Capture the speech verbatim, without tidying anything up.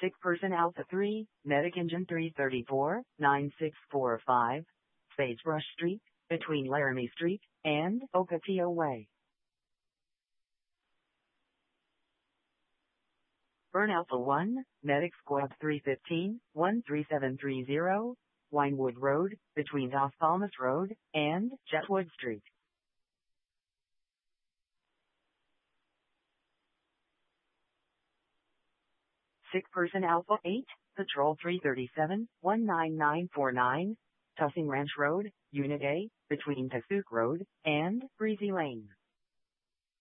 Sick Person Alpha three, Medic Engine three thirty-four, nine six four five, Sagebrush Street, between Laramie Street and Ocotillo Way. Burn Alpha one, Medic Squad three fifteen, one three seven three zero, Winewood Road, between Dos Palmas Road and Jetwood Street. Sick Person Alpha eight, Patrol three thirty-seven, one nine nine four nine, Tussing Ranch Road, Unit A, between Pasuque Road and Breezy Lane.